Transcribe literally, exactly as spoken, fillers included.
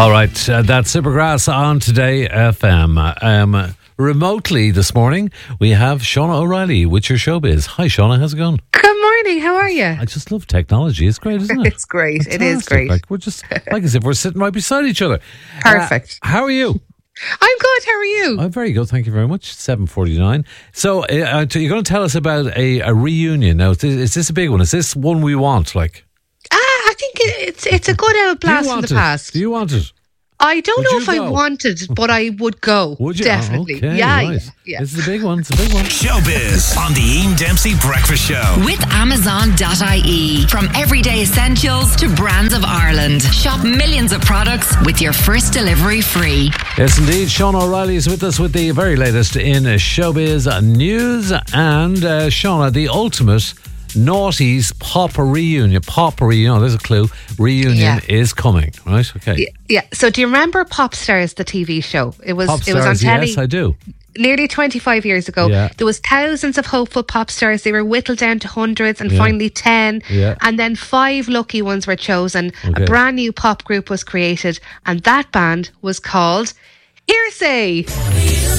All right, uh, that's Supergrass on Today F M. Um, remotely this morning, we have Shauna O'Reilly with your showbiz. Hi, Shauna, how's it going? Good morning, how are you? I just love technology. It's great, isn't it? It's great. Fantastic. It is great. Like we're just like as if we're sitting right beside each other. Perfect. Uh, how are you? I'm good. How are you? I'm very good, thank you very much. seven forty-nine. So uh, you're going to tell us about a, a reunion. Now, is this, is this a big one? Is this one we want? Like, Ah, I think it's it's a good old blast from the it? past. Do you want it? I don't Would know you if I go? wanted, but I would go. Would you? Definitely. Oh, okay, yeah, right. yeah, yeah. This is a big one. It's a big one. Showbiz on the Ian Dempsey Breakfast Show. With Amazon dot I E. From everyday essentials to brands of Ireland. Shop millions of products with your first delivery free. Yes, indeed. Shauna O'Reilly is with us with the very latest in showbiz news. And uh, Shauna, the ultimate Naughties pop reunion. Pop reunion, there's a clue. Reunion Yeah. is coming, right? Okay. Yeah, yeah. So do you remember Pop Stars, the T V show? It was Pop it was on stars, telly yes, I do. nearly twenty-five years ago. Yeah. There was thousands of hopeful pop stars. They were whittled down to hundreds and Yeah. finally ten. Yeah. And then five lucky ones were chosen. Okay. A brand new pop group was created, and that band was called Hearsay.